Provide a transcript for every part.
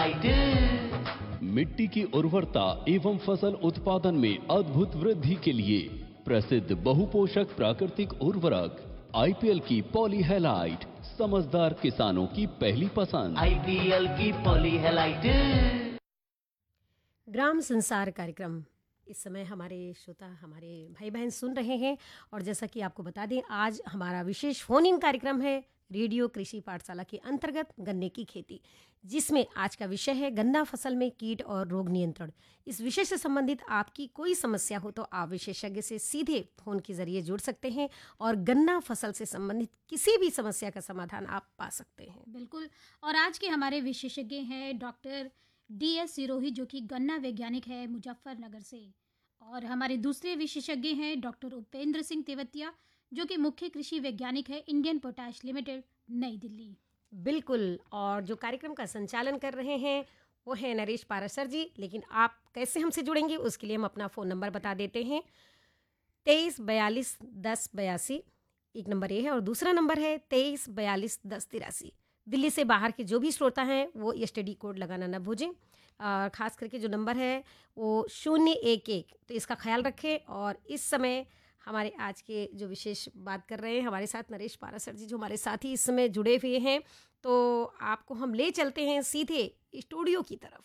Halide. मिट्टी की उर्वरता एवं फसल उत्पादन में अद्भुत वृद्धि के लिए प्रसिद्ध बहुपोषक प्राकृतिक उर्वरक आईपीएल की पॉली हेलाइट समझदार किसानों की पहली पसंद। आईपीएल की पॉली हेलाइट। ग्राम संसार कार्यक्रम इस समय हमारे श्रोता हमारे भाई बहन सुन रहे हैं और जैसा कि आपको बता दें आज हमारा विशेष फोन इन कार्यक्रम है रेडियो कृषि पाठशाला के अंतर्गत गन्ने की खेती, जिसमें आज का विषय है गन्ना फसल में कीट और रोग नियंत्रण। इस विषय से संबंधित आपकी कोई समस्या हो तो आप विशेषज्ञ से सीधे फोन के जरिए जुड़ सकते हैं और गन्ना फसल से संबंधित किसी भी समस्या का समाधान आप पा सकते हैं। बिल्कुल। और आज के हमारे विशेषज्ञ हैं डॉक्टर DS सिरोही, जो कि गन्ना वैज्ञानिक है मुजफ्फरनगर से, और हमारे दूसरे विशेषज्ञ हैं डॉक्टर उपेंद्र सिंह तेवतिया, जो कि मुख्य कृषि वैज्ञानिक है इंडियन पोटाश लिमिटेड, नई दिल्ली। बिल्कुल। और जो कार्यक्रम का संचालन कर रहे हैं वो है नरेश पारासर जी। लेकिन आप कैसे हमसे जुड़ेंगे उसके लिए हम अपना फ़ोन नंबर बता देते हैं। 23421082 एक नंबर ये है और दूसरा नंबर है 23421083। दिल्ली से बाहर के जो भी श्रोता हैं वो STD कोड लगाना न भूलें। ख़ास करके जो नंबर है वो 011, तो इसका ख्याल रखें। और इस समय हमारे आज के जो विशेष बात कर रहे हैं हमारे साथ नरेश पारासर जी, जो हमारे साथ ही इस समय जुड़े हुए हैं, तो आपको हम ले चलते हैं सीधे स्टूडियो की तरफ।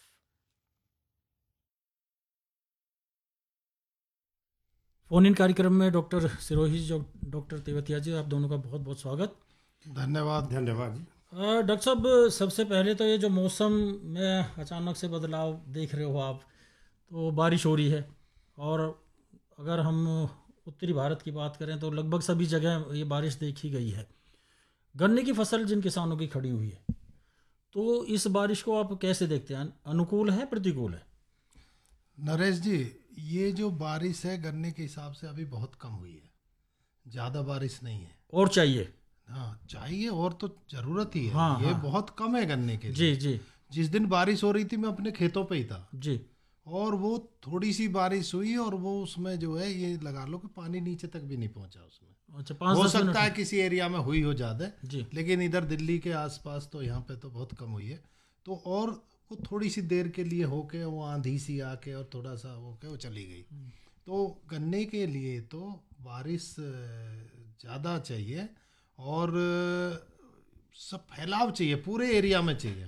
फोन इन कार्यक्रम में डॉक्टर सिरोही जो डॉक्टर तेवतिया जी, आप दोनों का बहुत बहुत स्वागत। धन्यवाद जी। डॉक्टर साहब, सबसे पहले तो ये जो मौसम में अचानक से बदलाव देख रहे हो आप, तो बारिश हो रही है और अगर हम उत्तरी भारत की बात करें तो लगभग सभी जगह ये बारिश देखी गई है। गन्ने की फसल जिन किसानों की खड़ी हुई है, तो इस बारिश को आप कैसे देखते हैं? अनुकूल है, प्रतिकूल है? नरेश जी, ये जो बारिश है गन्ने के हिसाब से अभी बहुत कम हुई है, ज़्यादा बारिश नहीं है। और चाहिए? हाँ चाहिए, और तो ज़रूरत ही है। हाँ, ये हाँ। बहुत कम है गन्ने के जी लिए। जी। जिस दिन बारिश हो रही थी मैं अपने खेतों पे ही था जी। और वो थोड़ी सी बारिश हुई और वो उसमें जो है ये लगा लो कि पानी नीचे तक भी नहीं पहुंचा उसमें। अच्छा, हो सकता है किसी एरिया में हुई हो ज़्यादा जी, लेकिन इधर दिल्ली के आसपास तो यहाँ पे तो बहुत कम हुई है। तो और वो थोड़ी सी देर के लिए होके वो आंधी सी आके और थोड़ा सा होके वो चली गई। तो गन्ने के लिए तो बारिश ज़्यादा चाहिए और सब फैलाव चाहिए, पूरे एरिया में चाहिए।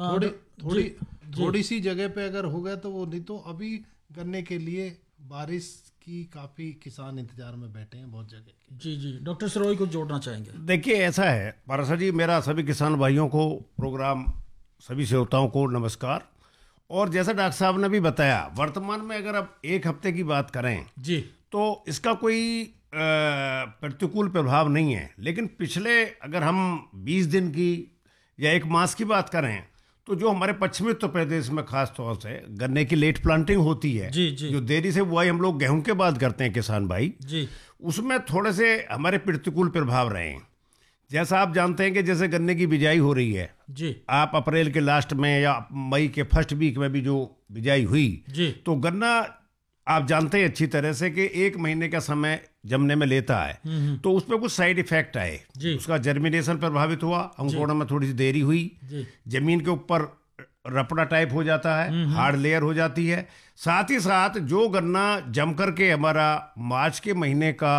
थोड़ी सी जगह पे अगर हो गया तो वो, नहीं तो अभी गन्ने के लिए बारिश की काफ़ी किसान इंतजार में बैठे हैं बहुत जगह। जी जी। डॉक्टर सिरोही को जोड़ना चाहेंगे? देखिए ऐसा है पारासर जी, मेरा सभी किसान भाइयों को, प्रोग्राम सभी श्रोताओं को नमस्कार। और जैसा डॉक्टर साहब ने भी बताया, वर्तमान में अगर आप एक हफ्ते की बात करें जी, तो इसका कोई प्रतिकूल प्रभाव नहीं है। लेकिन पिछले अगर हम 20 दिन की या एक मास की बात करें तो जो हमारे पश्चिमी उत्तर प्रदेश में खास तौर से गन्ने की लेट प्लांटिंग होती है, जी जी, जो देरी से बुआई हम लोग गेहूं के बाद करते हैं किसान भाई जी, उसमें थोड़े से हमारे प्रतिकूल प्रभाव रहे हैं। जैसा आप जानते हैं कि जैसे गन्ने की बिजाई हो रही है जी, आप अप्रैल के लास्ट में या मई के फर्स्ट वीक में भी जो बिजाई हुई जी, तो गन्ना आप जानते हैं अच्छी तरह से कि 1 महीने का समय जमने में लेता है। तो उसमें कुछ साइड इफेक्ट आए, उसका जर्मिनेशन प्रभावित हुआ, अंकुरण में थोड़ी सी देरी हुई, जमीन के ऊपर रपड़ा टाइप हो जाता है, हार्ड लेयर हो जाती है। साथ ही साथ जो गन्ना जम करके हमारा मार्च के महीने का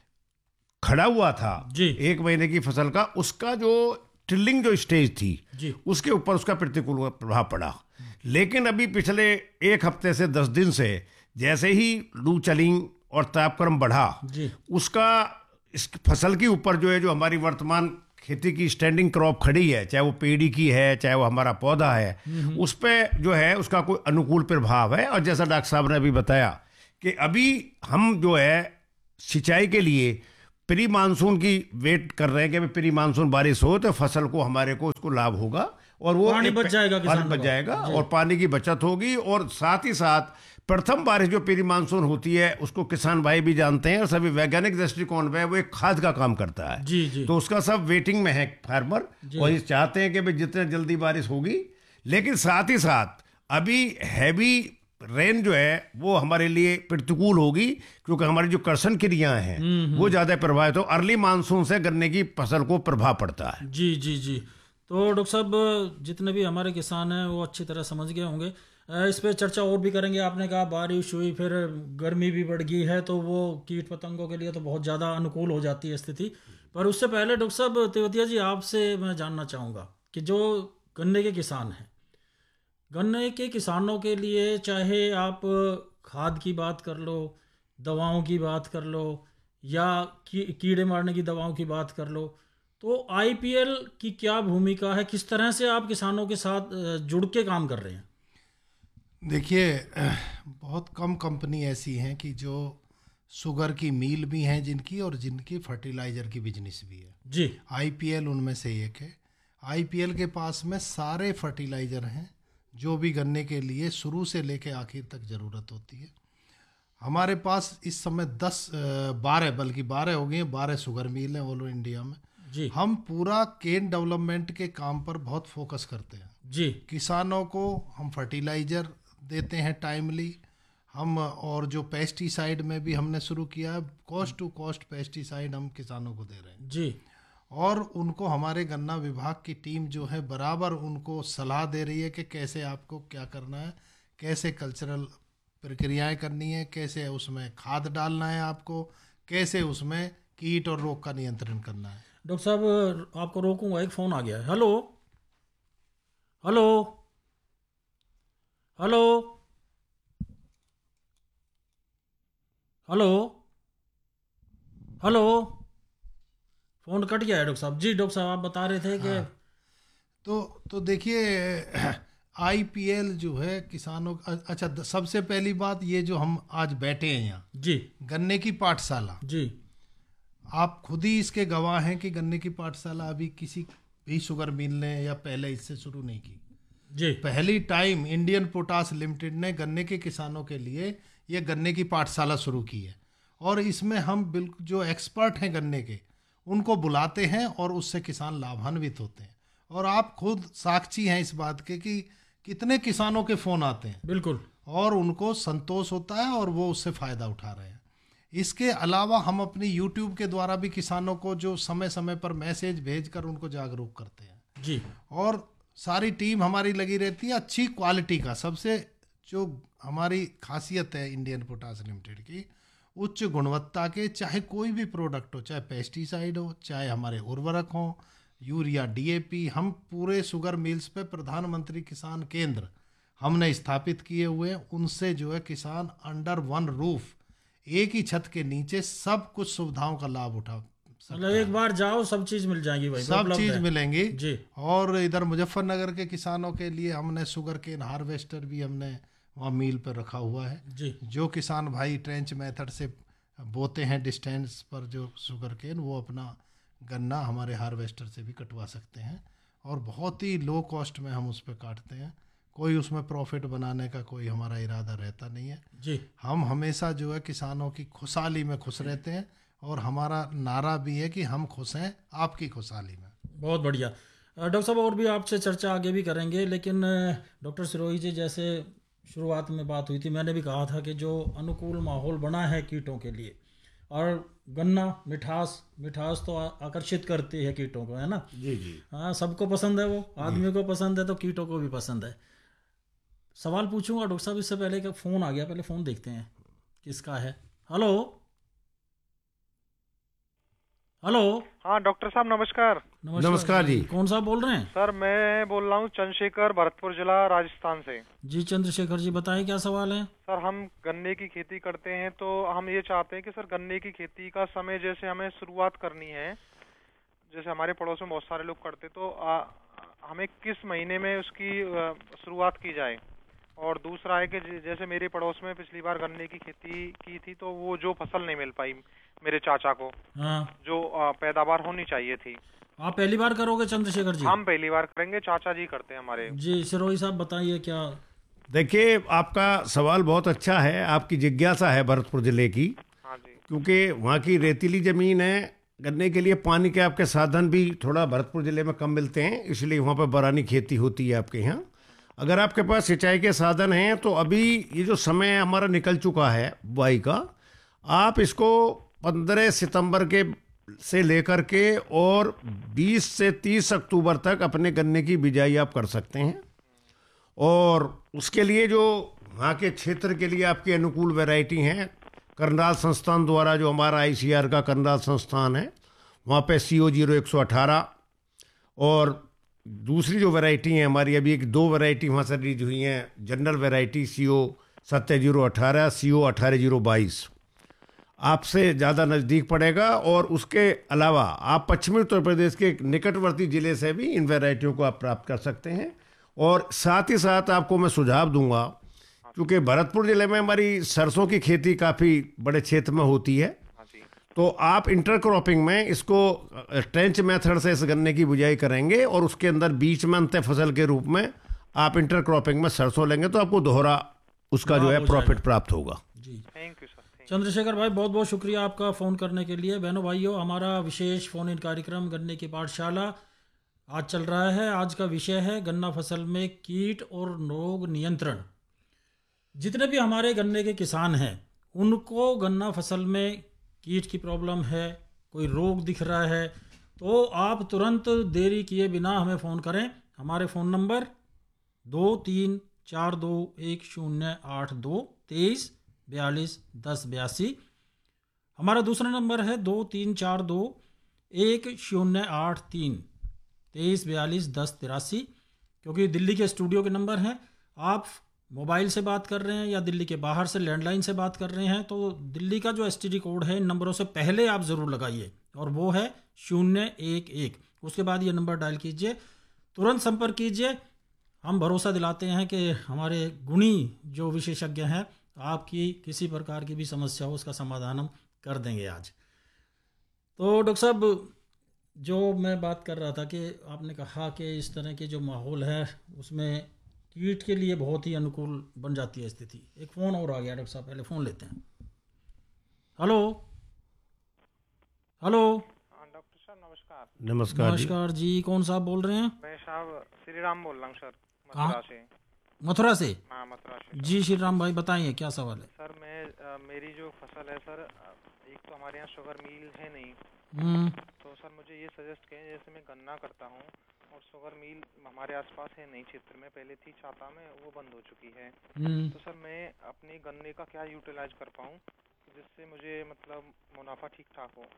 खड़ा हुआ था 1 महीने की फसल का, उसका जो टिल्लिंग जो स्टेज थी उसके ऊपर उसका प्रतिकूल प्रभाव पड़ा। लेकिन अभी पिछले 1 हफ्ते से 10 दिन से जैसे ही लू चली और तापक्रम बढ़ा, उसका इस फसल के ऊपर जो है, जो हमारी वर्तमान खेती की स्टैंडिंग क्रॉप खड़ी है, चाहे वो पेड़ी की है चाहे वो हमारा पौधा है, उस पर जो है उसका कोई अनुकूल प्रभाव है। और जैसा डॉक्टर साहब ने अभी बताया कि अभी हम जो है सिंचाई के लिए प्री मानसून की वेट कर रहे हैं कि प्री मानसून बारिश हो तो फसल को हमारे को उसको लाभ होगा और वो पानी बच जाएगा और पानी की बचत होगी। और साथ ही साथ प्रथम बारिश जो प्री मानसून होती है उसको किसान भाई भी जानते हैं और सभी वैज्ञानिक दृष्टिकोण में वो एक खाद का काम करता है। जी। तो उसका सब वेटिंग में है फार्मर, और ये चाहते हैं कि भाई जितने जल्दी बारिश होगी। लेकिन साथ ही साथ अभी हैवी रेन जो है वो हमारे लिए प्रतिकूल होगी, क्योंकि हमारी जो कर्षण क्रियाएं हैं वो ज्यादा प्रभावित हो। अर्ली मानसून से गन्ने की फसल को प्रभाव पड़ता है। जी। तो डॉक्टर साहब जितने भी हमारे किसान हैं वो अच्छी तरह समझ गए होंगे। इस पे चर्चा और भी करेंगे। आपने कहा बारिश हुई, फिर गर्मी भी बढ़ गई है, तो वो कीट पतंगों के लिए तो बहुत ज़्यादा अनुकूल हो जाती है स्थिति। पर उससे पहले डॉक्टर साहब तेवतिया जी, आपसे मैं जानना चाहूँगा कि जो गन्ने के किसान हैं, गन्ने के किसानों के लिए चाहे आप खाद की बात कर लो, दवाओं की बात कर लो, या कीड़े मारने की दवाओं की बात कर लो, तो आईपीएल की क्या भूमिका है? किस तरह से आप किसानों के साथ जुड़ के काम कर रहे हैं? देखिए, बहुत कम कंपनी ऐसी हैं कि जो शुगर की मिल भी हैं जिनकी, और जिनकी फर्टिलाइज़र की बिजनेस भी है जी। आईपीएल उनमें से एक है। आईपीएल के पास में सारे फर्टिलाइज़र हैं जो भी गन्ने के लिए शुरू से लेके आखिर तक ज़रूरत होती है। हमारे पास इस समय 12 बल्कि 12 हो गए हैं, 12 शुगर मिल हैं ऑल इंडिया में जी। हम पूरा केन डेवलपमेंट के काम पर बहुत फोकस करते हैं जी। किसानों को हम फर्टिलाइज़र देते हैं टाइमली, हम और जो पेस्टिसाइड में भी हमने शुरू किया है, कॉस्ट टू कॉस्ट पेस्टिसाइड हम किसानों को दे रहे हैं जी। और उनको हमारे गन्ना विभाग की टीम जो है बराबर उनको सलाह दे रही है कि कैसे आपको क्या करना है, कैसे कल्चरल प्रक्रियाएं करनी है, कैसे उसमें खाद डालना है, आपको कैसे उसमें कीट और रोग का नियंत्रण करना है। डॉक्टर साहब आपको रोकूंगा, एक फ़ोन आ गया है। Hello hello hello hello hello, phone cut गया है डॉक्टर साहब। जी डॉक्टर साहब, आप बता रहे थे कि तो देखिए, आईपीएल जो है किसानों अच्छा, सबसे पहली बात ये जो हम आज बैठे हैं यहाँ जी, गन्ने की पाठशाला, जी, आप खुद ही इसके गवाह हैं कि गन्ने की पाठशाला अभी किसी भी शुगर मिल ने या पहले इससे शुरू नहीं की जी। पहली टाइम इंडियन पोटास लिमिटेड ने गन्ने के किसानों के लिए ये गन्ने की पाठशाला शुरू की है और इसमें हम बिल्कुल जो एक्सपर्ट हैं गन्ने के उनको बुलाते हैं और उससे किसान लाभान्वित होते हैं। और आप खुद साक्षी हैं इस बात के कि कितने किसानों के फ़ोन आते हैं, बिल्कुल, और उनको संतोष होता है और वो उससे फ़ायदा उठा रहे हैं। इसके अलावा हम अपनी यूट्यूब के द्वारा भी किसानों को जो समय समय पर मैसेज भेजकर उनको जागरूक करते हैं जी। और सारी टीम हमारी लगी रहती है अच्छी क्वालिटी का। सबसे जो हमारी खासियत है इंडियन पोटास लिमिटेड की, उच्च गुणवत्ता के चाहे कोई भी प्रोडक्ट हो, चाहे पेस्टिसाइड हो, चाहे हमारे उर्वरक हो, यूरिया, डीएपी, हम पूरे शुगर मिल्स पे प्रधानमंत्री किसान केंद्र हमने स्थापित किए हुए हैं। उनसे जो है किसान अंडर वन रूफ, एक ही छत के नीचे सब कुछ सुविधाओं का लाभ उठा मतलब एक बार जाओ सब चीज़ मिल जाएगी भाई, सब चीज़ मिलेंगी जी। और इधर मुजफ्फरनगर के किसानों के लिए हमने शुगर केन हार्वेस्टर भी हमने वहाँ मील पर रखा हुआ है जी। जो किसान भाई ट्रेंच मेथड से बोते हैं डिस्टेंस पर जो शुगर केन, वो अपना गन्ना हमारे हार्वेस्टर से भी कटवा सकते हैं और बहुत ही लो कॉस्ट में हम उस पर काटते हैं। कोई उसमें प्रॉफिट बनाने का कोई हमारा इरादा रहता नहीं है जी। हम हमेशा जो है किसानों की खुशहाली में खुश रहते हैं और हमारा नारा भी है कि हम खुश हैं आपकी खुशहाली में। बहुत बढ़िया डॉक्टर साहब, और भी आपसे चर्चा आगे भी करेंगे, लेकिन डॉक्टर सिरोही जी, जैसे शुरुआत में बात हुई थी, मैंने भी कहा था कि जो अनुकूल माहौल बना है कीटों के लिए, और गन्ना मिठास तो आकर्षित करती है कीटों को, है ना? जी जी। हाँ, सबको पसंद है, वो आदमी को पसंद है तो कीटों को भी पसंद है। सवाल पूछूंगा डॉक्टर साहब, इससे पहले का फ़ोन आ गया, पहले फ़ोन देखते हैं किसका है। Hello hello. हाँ डॉक्टर साहब नमस्कार। नमस्कार जी। कौन सा बोल रहे हैं? सर मैं बोल रहा हूँ चंद्रशेखर, भरतपुर जिला, राजस्थान से। जी चंद्रशेखर जी, बताएं क्या सवाल है? सर हम गन्ने की खेती करते हैं तो हम ये चाहते हैं कि सर गन्ने की खेती का समय जैसे हमें शुरुआत करनी है, जैसे हमारे पड़ोस में बहुत सारे लोग करते, तो हमें किस महीने में उसकी शुरुआत की जाए। और दूसरा है कि जैसे मेरे पड़ोस में पिछली बार गन्ने की खेती की थी तो वो जो फसल नहीं मिल पाई मेरे चाचा को, हाँ, जो पैदावार होनी चाहिए थी। आप पहली बार करोगे चंद्रशेखर जी? हम पहली बार करेंगे, चाचा जी करते हैं हमारे। जी सिरोही साहब बताइए क्या। देखिए, आपका सवाल बहुत अच्छा है, आपकी जिज्ञासा है भरतपुर जिले की। हाँ जी। क्योंकि वहाँ की रेतीली ज़मीन है, गन्ने के लिए पानी के आपके साधन भी थोड़ा भरतपुर जिले में कम मिलते हैं, इसलिए वहाँ पर बरानी खेती होती है आपके यहाँ। अगर आपके पास सिंचाई के साधन हैं तो अभी ये जो समय हमारा निकल चुका है बुआई का, आप इसको 15 सितंबर के से लेकर के और 20 से 30 अक्टूबर तक अपने गन्ने की बिजाई आप कर सकते हैं। और उसके लिए जो वहाँ के क्षेत्र के लिए आपकी अनुकूल वैरायटी हैं, करनाल संस्थान द्वारा जो हमारा ICR का करनाल संस्थान है, वहाँ पे CO 0118 और दूसरी जो वैरायटी हैं हमारी, अभी एक 2 वैरायटी वहाँ से रिलीज हुई हैं, जनरल वैरायटी CO 7018, CO 18022 आपसे ज़्यादा नज़दीक पड़ेगा। और उसके अलावा आप पश्चिमी उत्तर प्रदेश के निकटवर्ती ज़िले से भी इन वैरायटियों को आप प्राप्त कर सकते हैं। और साथ ही साथ आपको मैं सुझाव दूंगा, क्योंकि भरतपुर ज़िले में हमारी सरसों की खेती काफ़ी बड़े क्षेत्र में होती है, तो आप इंटरक्रॉपिंग में इसको ट्रेंच मेथड से इस गन्ने की बुझाई करेंगे और उसके अंदर बीच में अंत फसल के रूप में आप इंटरक्रॉपिंग में सरसों लेंगे, तो आपको दोहरा उसका जो है प्रॉफिट प्राप्त होगा। जी, थैंक यू सर। चंद्रशेखर भाई बहुत बहुत शुक्रिया आपका फ़ोन करने के लिए। बहनों भाइयों, हमारा विशेष फ़ोन इन कार्यक्रम गन्ने की पाठशाला आज चल रहा है। आज का विषय है गन्ना फसल में कीट और रोग नियंत्रण। जितने भी हमारे गन्ने के किसान हैं उनको गन्ना फसल में कीट की प्रॉब्लम है, कोई रोग दिख रहा है, तो आप तुरंत देरी किए बिना हमें फ़ोन करें। हमारे फ़ोन नंबर 23421082 23 42 10 82। हमारा दूसरा नंबर है 23421083 23 42 10 83, क्योंकि दिल्ली के स्टूडियो के नंबर हैं। आप मोबाइल से बात कर रहे हैं या दिल्ली के बाहर से लैंडलाइन से बात कर रहे हैं, तो दिल्ली का जो STD कोड है इन नंबरों से पहले आप ज़रूर लगाइए, और वो है 011। उसके बाद ये नंबर डायल कीजिए, तुरंत संपर्क कीजिए। हम भरोसा दिलाते हैं कि हमारे गुणी जो विशेषज्ञ हैं आपकी किसी प्रकार की भी समस्या हो उसका समाधान हम कर देंगे आज। तो डॉक्टर साहब, जो मैं बात कर रहा था कि आपने कहा कि इस तरह के जो माहौल है उसमें कीट के लिए बहुत ही अनुकूल बन जाती है स्थिति। एक फ़ोन और आ गया डॉक्टर साहब, पहले फ़ोन लेते हैं। Hello hello. डॉक्टर साहब नमस्कार। नमस्कार जी, कौन साहब बोल रहे हैं? मैं साहब श्री राम बोल रहा हूँ सर, मथुरा से। मथुरा से? हाँ, मथुरा से। जी श्री राम भाई, बताइए क्या सवाल है? सर मेरी जो फसल है सर, एक तो हमारे यहाँ शुगर मिल है नहीं, तो सर मुझे ये सजेस्ट करें, जैसे मैं गन्ना करता हूँ और शुगर मिल हमारे आसपास है नहीं क्षेत्र में, पहले थी छाता में, वो बंद हो चुकी है, तो सर मैं अपने गन्ने का क्या यूटिलाइज कर पाऊँ जिससे मुझे मतलब मुनाफा ठीक ठाक हो।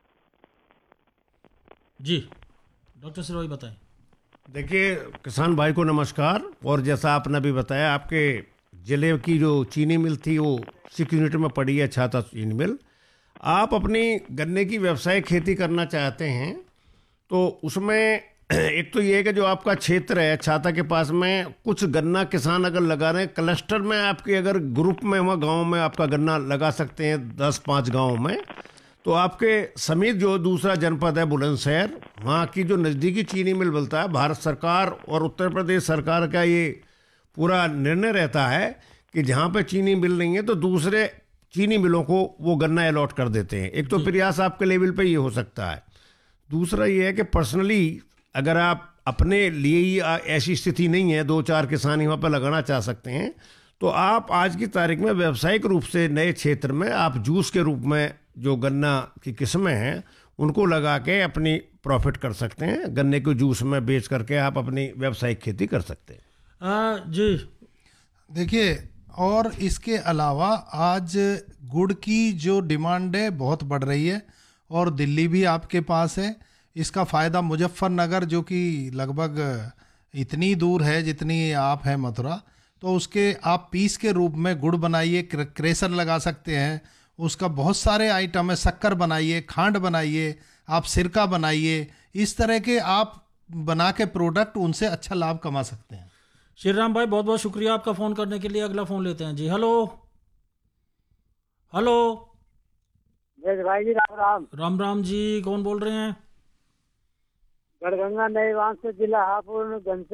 जी डॉक्टर सिरोही बताएं। देखिए किसान भाई को नमस्कार। और जैसा आपने भी बताया, आपके ज़िले की जो चीनी मिल थी वो 6 यूनिट में पड़ी है, छाता चीनी मिल। आप अपनी गन्ने की व्यवसायिक खेती करना चाहते हैं तो उसमें एक तो ये है कि जो आपका क्षेत्र है छाता के पास में, कुछ गन्ना किसान अगर लगा रहे हैं क्लस्टर में, आपके अगर ग्रुप में वहाँ गांव में आपका गन्ना लगा सकते हैं 10-5 गांव में, तो आपके समेत जो दूसरा जनपद है बुलंदशहर, वहाँ की जो नज़दीकी चीनी मिल मिलता है, भारत सरकार और उत्तर प्रदेश सरकार का ये पूरा निर्णय रहता है कि जहाँ पे चीनी मिल नहीं है तो दूसरे चीनी मिलों को वो गन्ना अलॉट कर देते हैं। एक तो प्रयास आपके लेवल पे ये हो सकता है। दूसरा ये है कि पर्सनली अगर आप अपने लिए ही ऐसी स्थिति नहीं है, 2-4 किसान ही वहाँ पर लगाना चाह सकते हैं, तो आप आज की तारीख में व्यावसायिक रूप से नए क्षेत्र में आप जूस के रूप में जो गन्ना की किस्में हैं उनको लगा के अपनी प्रॉफिट कर सकते हैं। गन्ने को जूस में बेच करके आप अपनी व्यावसायिक खेती कर सकते हैं। जी देखिए, और इसके अलावा आज गुड़ की जो डिमांड है बहुत बढ़ रही है और दिल्ली भी आपके पास है। इसका फ़ायदा मुजफ्फरनगर, जो कि लगभग इतनी दूर है जितनी आप हैं मथुरा, तो उसके आप पीस के रूप में गुड़ बनाइए, क्रेशर लगा सकते हैं, उसका बहुत सारे आइटम है, शक्कर बनाइए, खांड बनाइए, आप सिरका बनाइए, इस तरह के आप बना के प्रोडक्ट उनसे अच्छा लाभ कमा सकते हैं। श्री राम भाई बहुत बहुत शुक्रिया आपका फ़ोन करने के लिए। अगला फ़ोन लेते हैं जी। Hello hello. भाई जी राम राम। राम राम जी, कौन बोल रहे हैं? गढ़गंगा नए जिला हापुड़